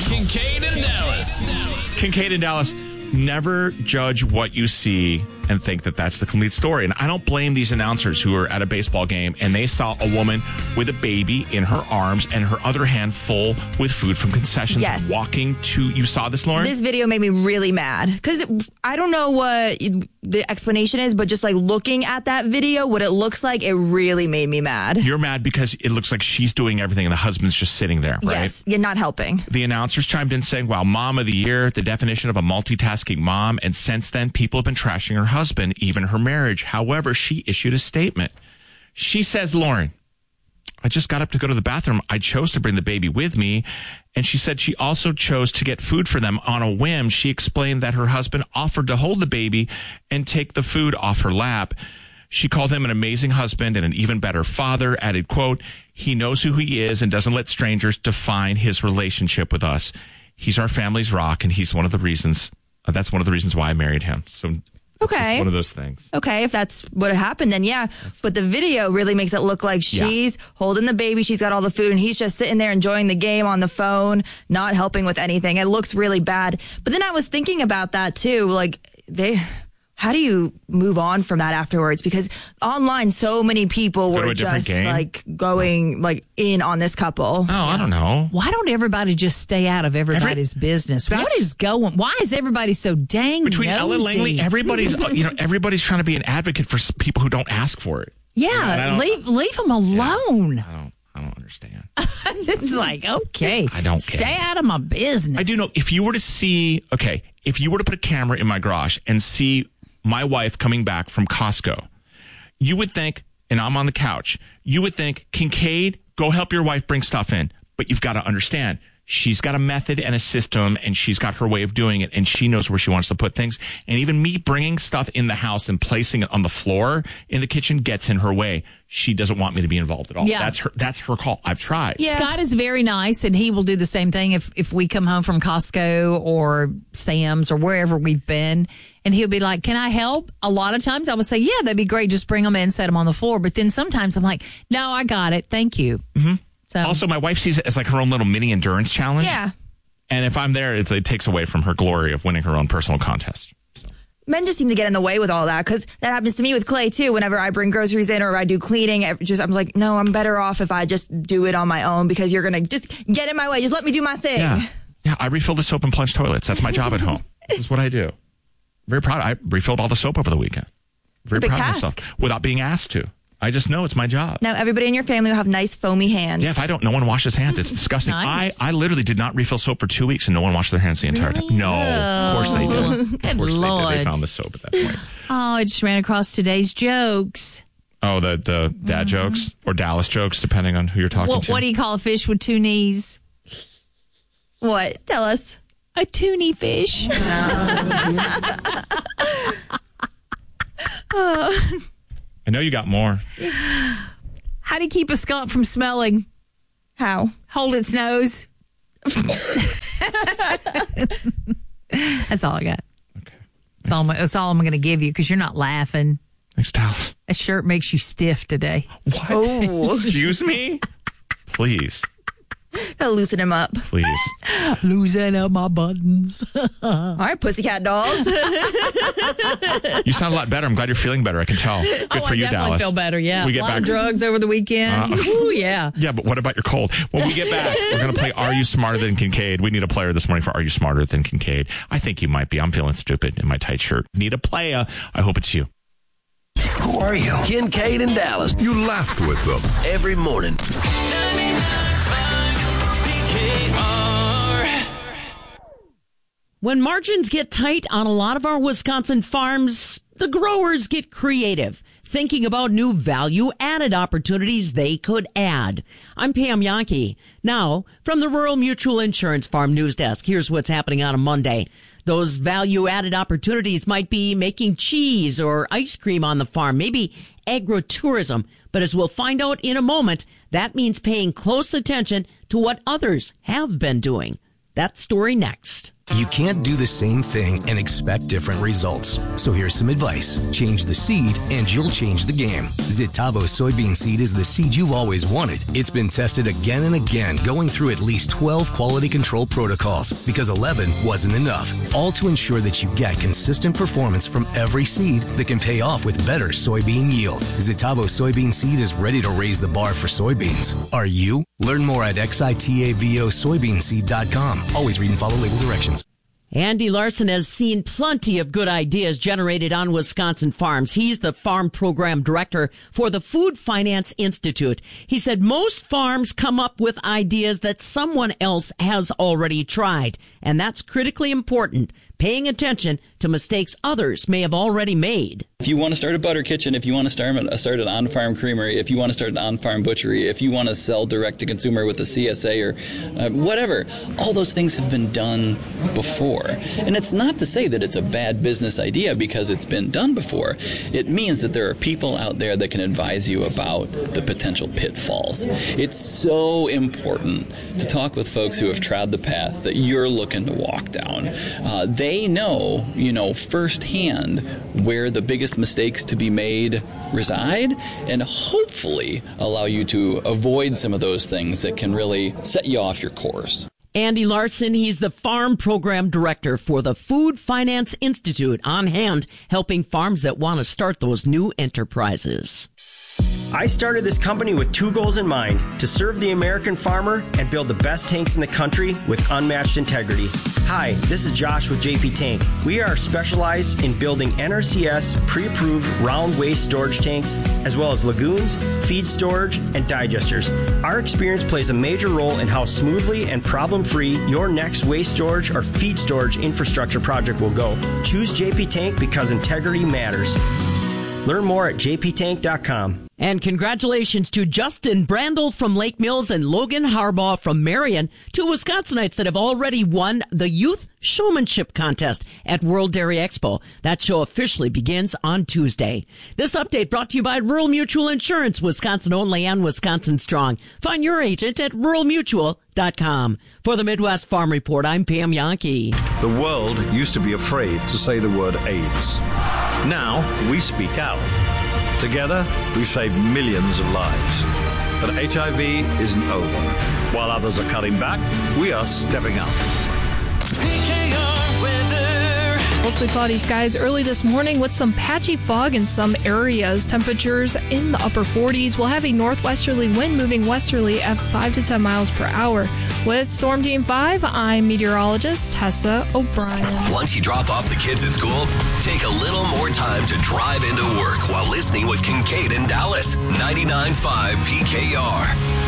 Kincaid and Dallas. Kincaid and Dallas, never judge what you see and think that that's the complete story. And I don't blame these announcers who are at a baseball game and they saw a woman with a baby in her arms and her other hand full with food from concessions walking to... You saw this, Lauren? This video made me really mad because I don't know what the explanation is, but just like looking at that video, what it looks like, it really made me mad. You're mad because it looks like she's doing everything and the husband's just sitting there, right? Yes, you're not helping. The announcers chimed in saying, wow, Mom of the Year, the definition of a multitasking mom. And since then, people have been trashing her husband, even her marriage. However, she issued a statement. She says, Lauren, I just got up to go to the bathroom. I chose to bring the baby with me. And she said she also chose to get food for them on a whim. She explained that her husband offered to hold the baby and take the food off her lap. She called him an amazing husband and an even better father, added, quote, he knows who he is and doesn't let strangers define his relationship with us. He's our family's rock, and he's one of the reasons, that's one of the reasons why I married him. So it's just one of those things. Okay, if that's what happened, then yeah. But the video really makes it look like she's holding the baby, she's got all the food, and he's just sitting there enjoying the game on the phone, not helping with anything. It looks really bad. But then I was thinking about that too, like how do you move on from that afterwards? Because online, so many people were just like going like in on this couple. Oh, I don't know. Why don't everybody just stay out of everybody's business? What is going? Why is everybody so dang between nosy? Ellen Langley? Everybody's trying to be an advocate for people who don't ask for it. Yeah, leave them alone. Yeah, I don't understand. This is like, okay, I don't stay out of my business. I do know if you were to put a camera in my garage and see my wife coming back from Costco, you would think, and I'm on the couch, you would think, Kincaid, go help your wife bring stuff in. But you've got to understand, she's got a method and a system, and she's got her way of doing it, and she knows where she wants to put things. And even me bringing stuff in the house and placing it on the floor in the kitchen gets in her way. She doesn't want me to be involved at all. Yeah. That's her call. I've tried. Yeah. Scott is very nice, and he will do the same thing if we come home from Costco or Sam's or wherever we've been. And he'll be like, can I help? A lot of times I would say, yeah, that'd be great. Just bring them in, set them on the floor. But then sometimes I'm like, no, I got it. Thank you. Mm-hmm. So, also, my wife sees it as like her own little mini endurance challenge. Yeah. And if I'm there, it takes away from her glory of winning her own personal contest. Men just seem to get in the way with all that because that happens to me with Clay too. Whenever I bring groceries in or I do cleaning, I'm like, no, I'm better off if I just do it on my own because you're going to just get in my way. Just let me do my thing. Yeah, I refill the soap and plunge toilets. That's my job at home. This is what I do. Very proud. I refilled all the soap over the weekend. Very proud of myself without being asked to. I just know it's my job. Now, everybody in your family will have nice foamy hands. Yeah, if I don't, no one washes hands. It's disgusting. Nice. I literally did not refill soap for 2 weeks and no one washed their hands the entire time. No, of course they did. Of course they did. They found the soap at that point. Oh, I just ran across today's jokes. Oh, the dad jokes or Dallas jokes, depending on who you're talking to. What do you call a fish with two knees? What? Tell us. A toonie fish. I know you got more. How do you keep a skunk from smelling? How? Hold its nose. That's all I got. Okay. That's all I'm going to give you because you're not laughing. Thanks, Dallas. That shirt makes you stiff today. What? Oh. Excuse me? Please. Gotta loosen him up. Please. Loosen up my buttons. All right, pussycat dolls. You sound a lot better. I'm glad you're feeling better. I can tell. Good for you, I definitely Dallas. feel better, yeah. We get a lot back. of drugs over the weekend. Ooh, yeah. Yeah, but what about your cold? When we get back, we're going to play Are You Smarter Than Kincaid? We need a player this morning for Are You Smarter Than Kincaid? I think you might be. I'm feeling stupid in my tight shirt. Need a player. I hope it's you. Who are you? Kincaid and Dallas. You laughed with them. Every morning. When margins get tight on a lot of our Wisconsin farms, the growers get creative, thinking about new value-added opportunities they could add. I'm Pam Yankee. Now, from the Rural Mutual Insurance Farm News Desk, here's what's happening on a Monday. Those value-added opportunities might be making cheese or ice cream on the farm, maybe agritourism. But as we'll find out in a moment, that means paying close attention to what others have been doing. That story next. You can't do the same thing and expect different results. So here's some advice. Change the seed and you'll change the game. Zitavo soybean seed is the seed you've always wanted. It's been tested again and again, going through at least 12 quality control protocols because 11 wasn't enough. All to ensure that you get consistent performance from every seed that can pay off with better soybean yield. Zitavo soybean seed is ready to raise the bar for soybeans. Are you? Learn more at xitavosoybeanseed.com. Always read and follow label directions. Andy Larson has seen plenty of good ideas generated on Wisconsin farms. He's the farm program director for the Food Finance Institute. He said most farms come up with ideas that someone else has already tried, and that's critically important, paying attention to mistakes others may have already made. If you want to start a butter kitchen, if you want to start an on-farm creamery, if you want to start an on-farm butchery, if you want to sell direct-to-consumer with a CSA or whatever, all those things have been done before. And it's not to say that it's a bad business idea because it's been done before. It means that there are people out there that can advise you about the potential pitfalls. It's so important to talk with folks who have trod the path that you're looking to walk down. They know, firsthand where the biggest mistakes to be made reside and hopefully allow you to avoid some of those things that can really set you off your course. Andy Larson, he's the farm program director for the Food Finance Institute, on hand helping farms that want to start those new enterprises. I started this company with two goals in mind: to serve the American farmer and build the best tanks in the country with unmatched integrity. Hi, this is Josh with JP Tank. We are specialized in building NRCS pre-approved round waste storage tanks, as well as lagoons, feed storage, and digesters. Our experience plays a major role in how smoothly and problem-free your next waste storage or feed storage infrastructure project will go. Choose JP Tank because integrity matters. Learn more at jptank.com. And congratulations to Justin Brandel from Lake Mills and Logan Harbaugh from Marion, two Wisconsinites that have already won the Youth Showmanship Contest at World Dairy Expo. That show officially begins on Tuesday. This update brought to you by Rural Mutual Insurance, Wisconsin only and Wisconsin strong. Find your agent at ruralmutual.com. For the Midwest Farm Report, I'm Pam Yankee. The world used to be afraid to say the word AIDS. Now we speak out. Together, we've saved millions of lives. But HIV isn't over. While others are cutting back, we are stepping up. PKR weather. Mostly cloudy skies early this morning with some patchy fog in some areas. Temperatures in the upper 40s. We'll have a northwesterly wind moving westerly at 5 to 10 miles per hour. With Storm Team 5, I'm meteorologist Tessa O'Brien. Once you drop off the kids at school, take a little more time to drive into work while listening with Kincaid in Dallas. 99.5 PKR.